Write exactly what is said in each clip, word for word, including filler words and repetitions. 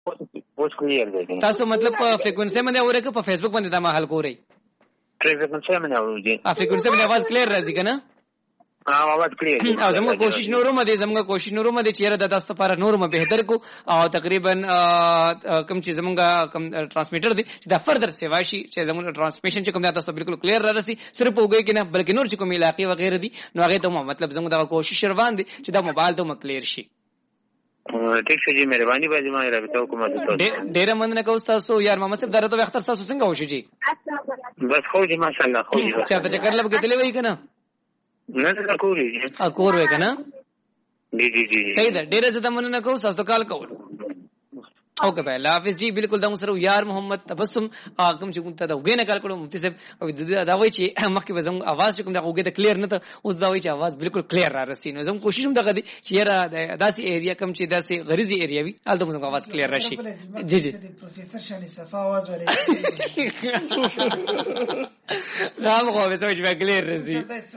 اوس کلیئر دی. تاسو مطلب په فریکوئنسي باندې اورئ که په فیسبوک باندې دا مهال ګورئ؟ فریکوئنسي باندې اورئ جی. ا فریکوئنسي باندې आवाज کلیر راځي کنه؟ ها आवाज کلیر دی. او زموږ کوشش نورم دي زموږ کوشش نورم دي چې را د تاسو لپاره نورم بهتر کو او تقریبا کم چې زموږ کم ترانسمیټر دي چې دا فردر سیوا شي چې زموږ ترانسمیشن چې کوم دا تاسو بالکل کلیر را رسي صرف وګورئ کنه بلکې نور چې کوم علاقې وغیرہ دي نو هغه ته مطلب زموږ دا کوشش روان دي چې دا موبایل ته کلیر شي. ٹھیک ہے جی مہربانی باجی ما رابطه حکومت ته ډیر مننه کوم تاسو یار محمد صاحب درته وخت تاسو څنګه وشي جی؟ بس خو جی ماشاءالله خو جی چا ته چکر لب کتلې وای کنه نه دا کولی جی ا کور وای کنه جی جی جی صحیح ده ډیر زده مننه کوم تاسو کال کول. اوکے بھائی اللہ حافظ جی. بالکل دا سره یار محمد تبسم کوم چې کوم ته دا وګینه کال کړو مفتی صاحب او دا وای چې مخکې به زموږ आवाज کوم دا وګې ته کلیر نه ته اوس دا وای چې आवाज بالکل کلیر را رسي. نو زموږ کوشش هم دغه دي چې یاره داسې ایریا کم چې داسې غریزي ایریا وي الته زموږ आवाज کلیر راشي. جی جی پروفیسور شانی صفا आवाज ولې نام خو به سوچ به کلیر رسي.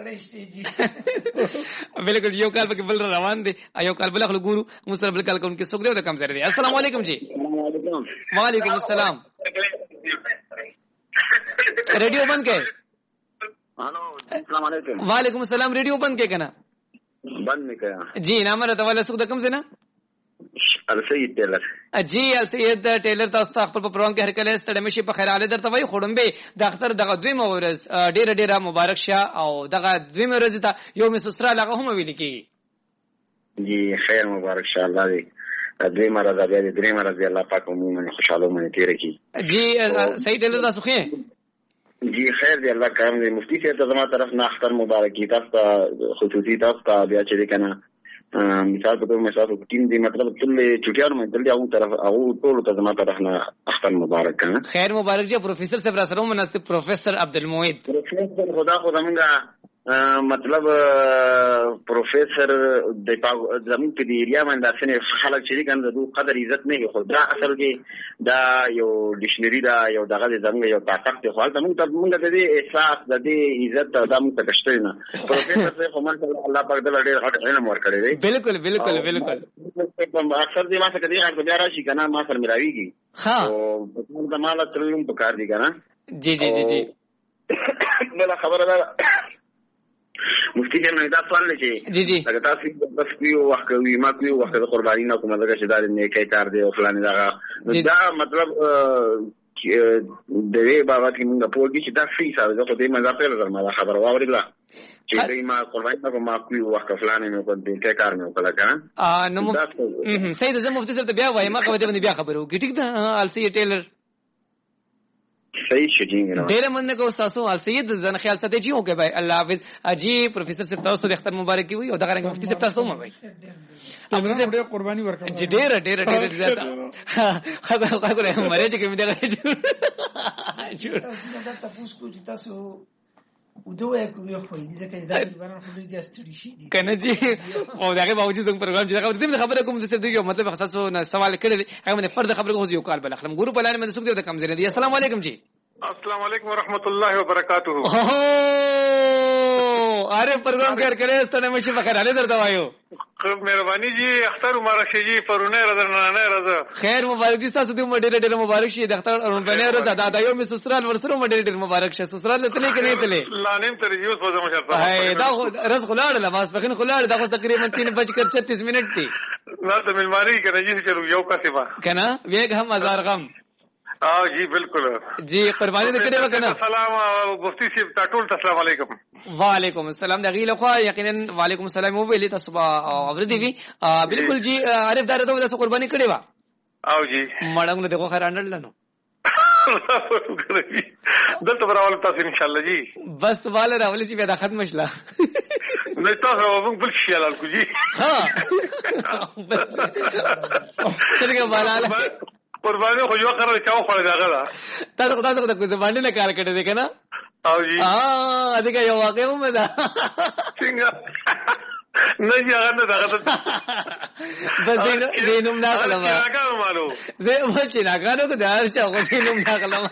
بالکل یو کال به بل روان دي ایو کال بل خلک ګورو مستر بل کال کوم کې څوک دی دا کم زره دي. السلام علیکم جی. وعلیکم السلام. ریڈیو بند کے. ہلو السلام علیکم. وعلیکم السلام. ریڈیو بند کے کنا بند نہیں کیا جی. نام رہتا والا سوک دکم سے نا السید ټیلر. جی السید ټیلر تاسو ته خپل پروګرام کې هر کله ستړمشي په خیر حال درته وای خړمبه د اختر دغه دوی مورز ډیر ډیر مبارک شه او دغه دوی مورز ته یوم سسرا لغه هم ویل کی. جی خیر مبارک شه الله دې دوی مرز بیا دې درې مرز الله پاک موږ خوشاله مونږ تیر کی. جی صحیح ټیلر تاسو خې جی خیر دی الله کرم دې مفتی صاحب ته زما طرف نه اختر مبارکي تاسو خصوصي تاسو ته بیا چې کنه مثال په توګه تاسو ټیم دی مطلب ټول چټیانو مې دلته او طرف او ټول ته زما طرف نه اختر مبارک کنه. خیر مبارک جی. پروفیسر صاحب را سره مناسب پروفیسر عبدالمعید. پروفیسر خدا خدا مونږه مطلب پروفیسر د زمون په دی ایریا باندې څنګه خلک چې کنه د قدر عزت نه خو دا اصل کې دا یو ډکشنری دا یو دغه زموږ یو طاقت دی خو زموږ ته مونږ د دې احساس د دې عزت د موږ ته کشته نه. پروفیسر صاحب هم الله پاک دل ډېر غټ علم ورکړی دی. بالکل بالکل بالکل. اکثر دې ما څخه دې هغه بیا راشي کنه ما سره ملاویږي ها او په دې مال ترلم په کار دی کنه. جی جی جی جی. بل خبره ده مفتی جان دا سوال نه چي جی جی دا تاسو بس یو وخت وی ما کوي وخت د قرباني نه کومه دغه چې دا نه کوي کار دی او فلانه دا دا مطلب د دې بابا کې موږ په دې چې دا فی صاحب زه خو دې مزه په لږه ما خبر واورله چې دې ما قرباني نه کوم ما کوي وخت فلانه نه کوم دې کار نه وکړه کنه. ا نو سید زه مفتی صاحب ته بیا وایم ما خو دې باندې بیا خبرو کې ټیک ده السی ټیلر صحیح شجینګ ډیر مننه کو تاسو السید زنه خیال ساتي جی اوکے بھائی الله حافظ. اجي پروفیسر صاحب تاسو د اختر مبارک وي او دغه رنګ مفتی صاحب تاسو هم وي هغه ډېر قرباني ورکړه جی ډیر ډیر ډیر زیاته خدای خدای کوله مری چې کوم دغه جوړ دا تاسو کو چې تاسو ودوه کوي خو دې ځکه دا بیان خو دې استړي شي کنه جی او دغه باوجود څنګه پروګرام چې دغه خبره کوم د څه دی مطلب خاصو سوال کړی هغه من فرد خبره کوو یو کال بل اخلم ګورو بلانه من سوق دی د کم زنه دی. السلام علیکم جی. السلام علیکم ورحمۃ اللہ وبرکاتہ. اره پروګرام کار کړی ستنه مشي بخیر علي درته وایو. مهرباني جی اختر مبارک شي جی پرونه رضا نه رضا خیر مبارک جی تاسو ته ډېر ډېر مبارک شي د اختر پرونه رضا دا د یوم سسرال ورسره ډېر ډېر مبارک شه. سسرال ته نه کني ته لا نیم تر یوز په زمو شرط هاي دا رز خلاړ لا ماس بخین خلاړ دا تقریبا تین بج کر چھتیس منٹ تھی نه ته ملماری کنه جی چلو یو کا سیوا کنه ویګ هم هزار غم. اه جی بالکل جی قربانی دې کړې وکنه. السلام مفتی صاحب ټول السلام علیکم. وعلیکم السلام دغه له خو یقینا وعلیکم السلام ویلې تاسو اوردی وی بالکل جی عارف دار ته تاسو قربانی کړې وا او جی مړنګ دغه خیر انډل لنو دلته براول تاسو ان شاء الله جی بس والا راولې چې بیا ختم شله نه تاسو موږ بل شي لال کو جی ها بس څنګه بالاله قربانی خو یو خبره چاو خو داغه دا تاسو تاسو د کوم باندې نه کار کړی دی کنه. او جی اه دغه یو واقع هم ده څنګه نه یې هغه نه دغه بس دینوم نه کلمه هغه مالو زه ما چې نه غواړم ته دا چې هغه دینوم نه کلمه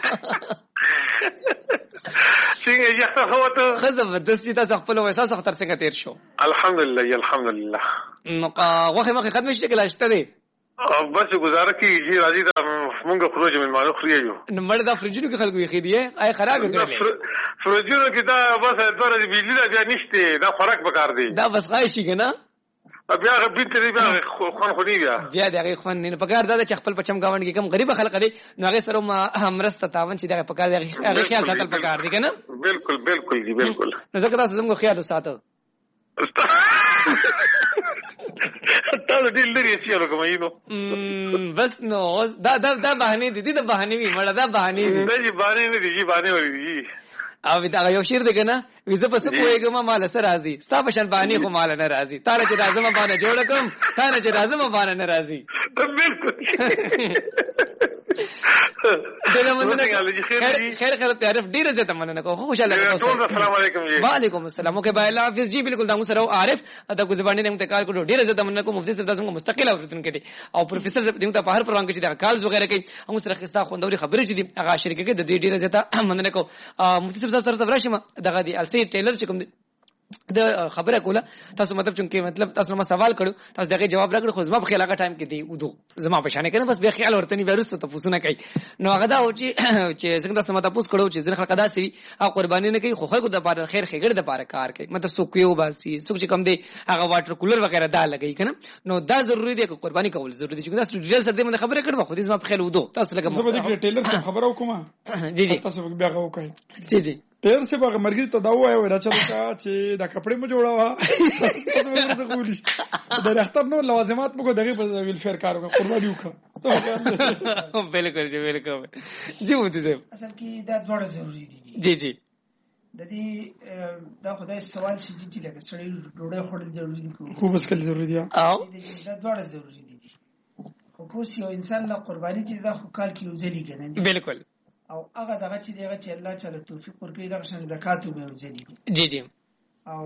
څنګه یې هغه وته خزم د دې تاسو خپل وساس اختر څنګه تیر شو؟ الحمدلله الحمدلله. نو واخه مخه ختم شي کله شته دی بس گزاره کیږي راځي دا مونږ خروج من مانو خريجو نو مړ دا فرجونو کې خلکو یې خېدی آی خراب کړل فرجونو کې دا بس دوه ورځې بجلی دا بیا نشته دا خوراک پکار دی دا بس خایشي کنه بیا غبین ته بیا خون خونی بیا بیا دغه خون نه پکار دا چې خپل پچم گاوند کې کم غریب خلک دي نو هغه سره ما همرسته تاون چې دغه پکار دی هغه خیال ساتل پکار دی کنه بالکل بالکل دی بالکل نو زکه تاسو زموږ خیال وساتو تاسو ډیر لري چې کوم یو بس نو دا دا دا بهانه دي دي دا بهانه وی مړه دا بهانه دي دا جی بهانه نه دي جی بهانه وري او دا یو شیر دی کنه ویزه پس کوېګم مال سره راضي ستا په شان بهانه خو مال نه راضي تاله چې راځم باندې جوړ کوم تاله چې راځم باندې نه راضي بالکل دغه مننه خیر خیر خیر تعریف ډیر زه ته مننه کوم خوشاله تاسو السلام علیکم جی وعلیکم السلام اوکے بای الله حافظ جی بالکل دا مو سره عارف دا کو زبانی نه متکال کو ډیر زه ته مننه کوم مفتی صاحب تاسو مستقل اورتون کړي او پروفیسور صاحب دغه په هر پروګرام کې چې دا کالز وغیرہ کوي هم سره خستا خوندوري خبرې چې دي هغه شریک کې د دې ډیر زه ته مننه کوم مفتی صاحب تاسو سره راشم دغه دی السی ټیلر چې کوم د خبره کوله تاسو مطلب چې مطلب تاسو ما سوال کړو تاسو دغه جواب راکړو خو زما په خیال هغه ټایم کې دی ودو زما په شانه کنه بس به خیال ورته نه ورسته تاسو نه کوي نو هغه دا و چې چې څنګه تاسو ما تاسو کړو چې ځنه خلک دا سي او قرباني نه کوي خو خلکو د پاره خیر خېګړه د پاره کار کوي مطلب سو کېو باسي سو چې کم دی هغه واټر کولر وغیرہ دا لګي کنه نو دا ضروری دی چې قرباني کول ضروری دي چې تاسو ډیټیل سره د خبره کړم خو دې زما په خیال ودو تاسو لګم زه به د ټیلر سره خبرو کوم جی جی تاسو بیا غو کوي جی جی ټیلر سے باغ مرګ ته دا وایو راځه چې دا کپڑے مو جوړاوه تاسو غوړي د راختر نو لوازمات مو دغه په ویل فیر کارو قرباني وکړه بالکل جی بالکل جی مو دې اصل کې دا ډوړه ضروری دي جی جی د دې دا خدای سوال شي چې لکه سړی ډوړه خورل ضروری دي خو بس کله ضروری دي او دا ډوړه ضروری دي خو پوس یو انسان لا قرباني چې دا خو کال کې وزلي کنه بالکل او هغه دغه چې دغه چې الله تعالی توفیق ورکړي دغه شان زکات به وزلي جی جی او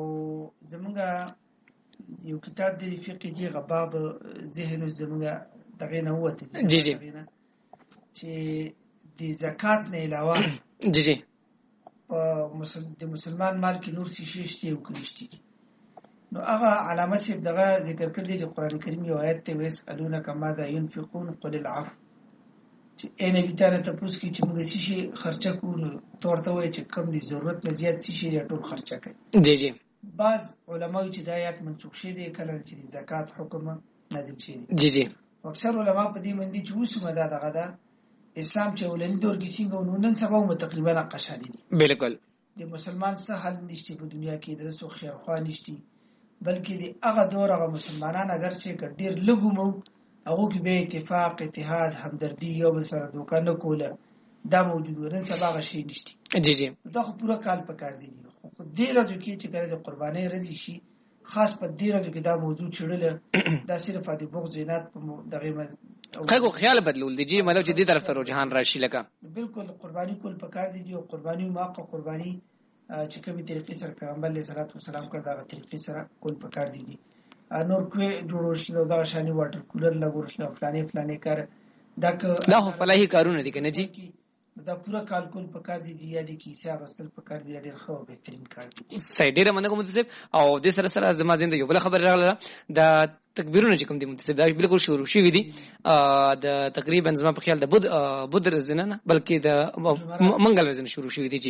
زمونږ یو کتاب دی فقہ دی غباب ذهن زمونږ دغه نه وته جی جی چې د زکات نه علاوه جی جی په مسلمان مال کې نور څه شي شته او کړشتي نو هغه علامه چې دغه ذکر کړی چې قران کریم یو آیت ته ویس الونه کما دا ينفقون قل العفو چې ان نبی تعالی ته پوښتنه کوي چې موږ څه شي خرچه کوو تورته وایي چې کم دي ضرورت نه زیات څه شي ټول خرچه کوي جی جی بعض علماء چې د آیات منسوخ شي دي کله چې زکات حکم نازل شي جی جی اکثر علماء په دې باندې چې وسمه دا دغه دا اسلام چې ولني دور کې څنګه نن سبا مو تقریبا قشالي دي بالکل د مسلمان څخه حل نشته په دنیا کې د سو خیر خوا نشته بلکې د هغه دور هغه مسلمانان اگر چې ډیر لګومو هغه کې به اتفاق اتحاد همدردی یو بل سره دوکان نه کوله دا موجود ورن سبا غشي نشته جی جی دا خو پورا کال پکار دی خو دې راځي کې چې کله د قرباني رضی شي خاص په دې راځي کې دا موضوع چړل دا صرف د بغض زینات په دغه خلکو خیال بدلول دي جی مطلب چې دې طرف ته رجحان راشي لکه بالکل قرباني کول پکار دی او قرباني ماقه قرباني چې کومي طریقې سره پیغمبر علیه الصلاۃ والسلام کړه دا طریقې سره کول پکار دی نور کوی جوړوشلو دا شانی واټر کولر لګورشلو فلانه فلانه کار دا دا خو فلاحي کارونه دي کنه جی دا پورا کال کول پکار دی یا دي کیسه غسل پکار دی ډېر خو بهترین کار دی صحیح ډېر مننه کوم متصب او د سره سره زما زنده یو بل خبر راغله دا تکبیرونه چې کوم دي متصب دا بالکل شروع شوی دي د تقریبا زما په خیال د بود بود رزنه نه بلکې د منګل رزنه شروع شوی دي جی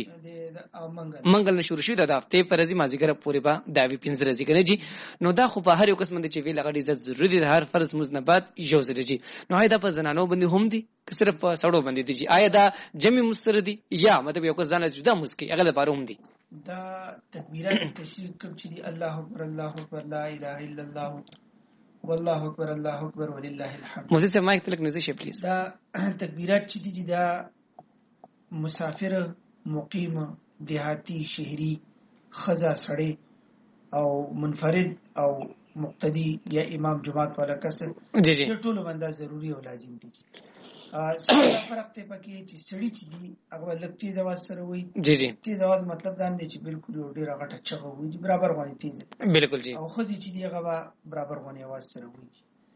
منګل نه شروع شوی دا د هفته پر ورځې مازیګر پورې با دا وی پنځه ورځې کنه جی نو دا خو په هر یو قسم دي چې وی لغړی عزت ضروری دي هر فرض مزنبات یو ځل جی نو آیا دا په زنانو باندې هم دي که صرف په سړو باندې دي جی آیا دا جمع مستر دي یا مطلب یو ځان جدا مسکی هغه لپاره هم دي دا تکبیرات تشریح کوم چې دی الله اکبر الله اکبر لا اله الا الله والله اکبر الله اکبر ولله الحمد مفتی صاحب مایک تلک نزدیک شي پلیز دا تکبیرات چې دي دا مسافر مقیم دیهاتی شهری خزا سړی او منفرد او مقتدی یا امام جماعت والا کس جی جی ټول باندې ضروری او لازم دي څه فرق ته پکې چې سړی چې دي هغه لکتي ځواز سره وي جی جی تیز आवाज مطلب دا نه چې بالکل ډیر غټه چغه وي چې برابر غونې تیز بالکل جی او خو دې چې دی هغه برابر غونې आवाज سره وي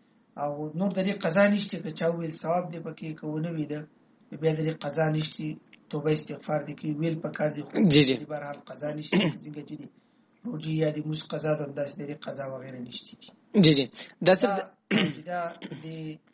او نور د دې قضا نشته چې چا ویل ثواب دی پکې کوونه وي دا بیا د دې قضا نشته توبه استغفار دي کې ویل پکار دي جی جی په هر حال قضا نشته څنګه چې دي روجي یا د مس قضا د انداز د قضا وغیرہ نشته جی جی دا دا د